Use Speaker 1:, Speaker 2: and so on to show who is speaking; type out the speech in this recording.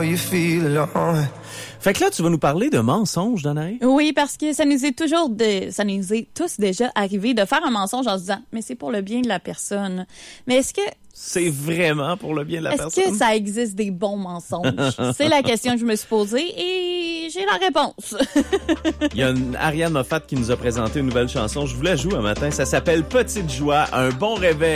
Speaker 1: Fait que là, tu vas nous parler de mensonges, Danae?
Speaker 2: Oui, parce que ça nous est tous déjà arrivé de faire un mensonge en se disant « mais c'est pour le bien de la personne ». Mais est-ce que...
Speaker 1: C'est vraiment pour le bien de la personne?
Speaker 2: Est-ce que ça existe des bons mensonges? C'est la question que je me suis posée et j'ai la réponse.
Speaker 1: Il y a une Ariane Moffat qui nous a présenté une nouvelle chanson. Je vous la joue un matin. Ça s'appelle Petite Joie. Un bon réveil.